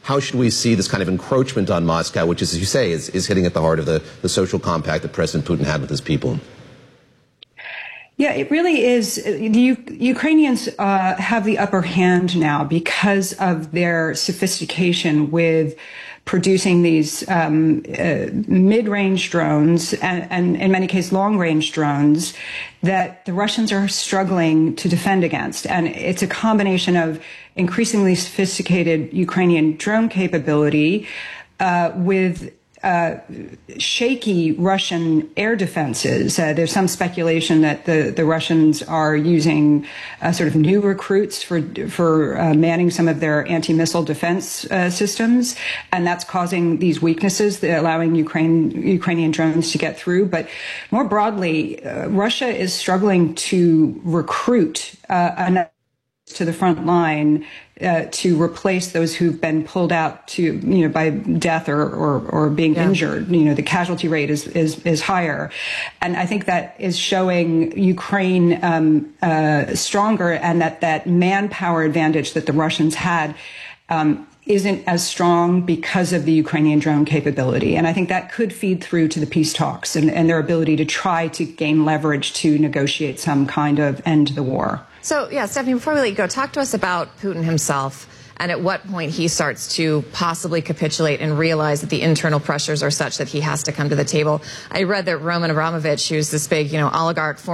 how should we see this kind of encroachment on Moscow, which is, as you say, is hitting at the heart of the social compact that President Putin had with his people? Yeah, it really is. The Ukrainians have the upper hand now because of their sophistication with producing these mid-range drones and in many cases long-range drones that the Russians are struggling to defend against. And it's a combination of increasingly sophisticated Ukrainian drone capability with shaky Russian air defenses. There's some speculation that the Russians are using sort of new recruits for manning some of their anti-missile defense systems, and that's causing these weaknesses, allowing Ukrainian drones to get through. But more broadly, Russia is struggling to recruit to the front line to replace those who've been pulled out to, by death or being injured. The casualty rate is higher. And I think that is showing Ukraine stronger, and that manpower advantage that the Russians had isn't as strong because of the Ukrainian drone capability. And I think that could feed through to the peace talks and their ability to try to gain leverage to negotiate some kind of end to the war. So, Stephanie, before we let you go, talk to us about Putin himself and at what point he starts to possibly capitulate and realize that the internal pressures are such that he has to come to the table. I read that Roman Abramovich, who's this big, oligarch,